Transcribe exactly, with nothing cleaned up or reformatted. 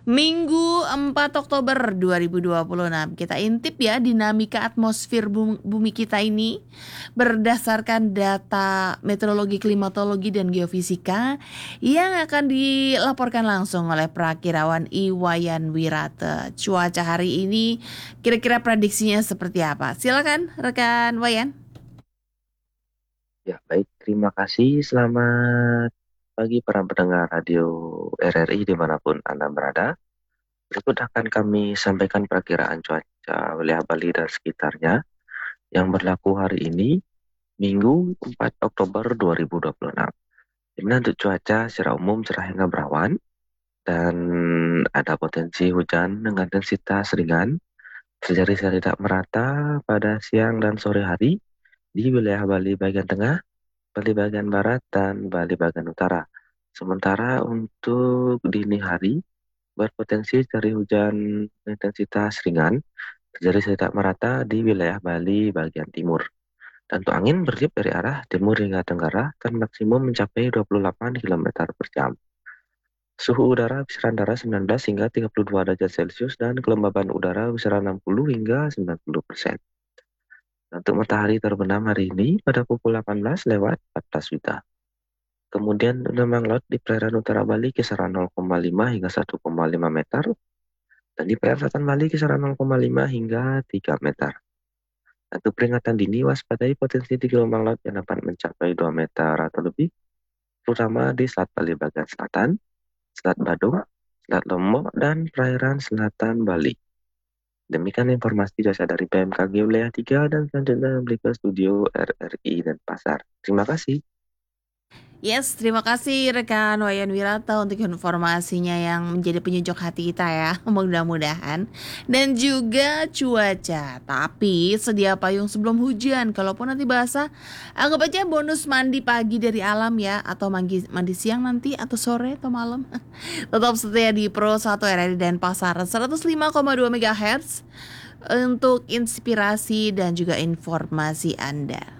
Minggu empat Oktober dua ribu dua puluh enam. Kita intip ya dinamika atmosfer bum- bumi kita ini berdasarkan data meteorologi, klimatologi, dan geofisika yang akan dilaporkan langsung oleh Prakirawan Iwayan Wirate. Cuaca hari ini kira-kira prediksinya seperti apa? Silakan rekan Wayan. Ya, baik. Terima kasih. Selamat pagi para pendengar radio R R I dimanapun Anda berada. Berikut akan kami sampaikan perkiraan cuaca wilayah Bali dan sekitarnya yang berlaku hari ini, Minggu empat Oktober dua ribu dua puluh enam. Di mana untuk cuaca secara umum cerah hingga berawan dan ada potensi hujan dengan intensitas ringan terjadi secara tidak merata pada siang dan sore hari di wilayah Bali bagian tengah, Bali bagian barat, dan Bali bagian utara. Sementara untuk dini hari, berpotensi dari hujan intensitas ringan terjadi secara merata di wilayah Bali bagian timur. Dan untuk angin bertiup dari arah timur hingga tenggara dan maksimum mencapai dua puluh delapan kilometer per jam. Suhu udara kisaran antara sembilan belas hingga tiga puluh dua derajat Celcius dan kelembaban udara kisaran enam puluh hingga sembilan puluh persen. Untuk matahari terbenam hari ini pada pukul delapan belas lewat empat belas Wita. Kemudian gelombang laut di perairan utara Bali kisaran nol koma lima hingga satu koma lima meter dan di perairan selatan Bali kisaran nol koma lima hingga tiga meter. Untuk peringatan dini waspadai potensi di gelombang laut yang dapat mencapai dua meter atau lebih, terutama di Selat Bali bagian selatan, Selat Badung, Selat Lombok, dan perairan selatan Bali. Demikian informasi cuaca dari B M K G Wilayah tiga dan selanjutnya kembali ke studio R R I dan Pasar. Terima kasih. Yes, terima kasih rekan Wayan Wirata untuk informasinya yang menjadi penyujuk hati kita ya, mudah-mudahan. Dan juga cuaca, tapi sedia payung sebelum hujan. Kalaupun nanti basah, anggap aja bonus mandi pagi dari alam ya, atau mandi, mandi siang nanti, atau sore, atau malam. Tetap setia di Pro satu R R I dan Pasar seratus lima koma dua MHz untuk inspirasi dan juga informasi Anda.